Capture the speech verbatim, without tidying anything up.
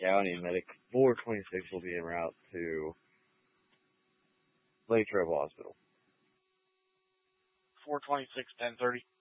County, and Medic four twenty-six will be en route to Latrobe Hospital. four twenty-six, ten thirty.